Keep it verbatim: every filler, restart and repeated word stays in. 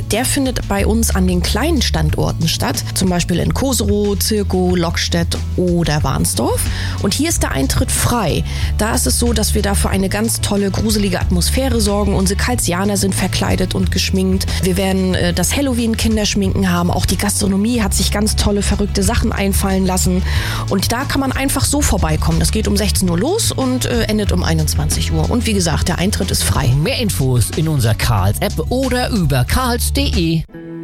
der findet bei uns an den kleinen Standorten statt, zum Beispiel in Koserow, Zirkow, Lockstedt oder Warnsdorf. Und hier ist der Eintritt frei. Da ist es so, dass wir da für eine ganz tolle, gruselige Atmosphäre sorgen. Unsere Karlsianer sind verkleidet und geschminkt. Wir werden äh, das Halloween-Kinderschminken haben. Auch die Gastronomie hat sich ganz tolle, verrückte Sachen einfallen lassen. Und da kann man einfach so vorbeikommen. Das geht um sechzehn Uhr los und äh, endet um einundzwanzig Uhr. Und wie gesagt, der Eintritt ist frei. Mehr Infos in unserer Karls-App oder über karls punkt de.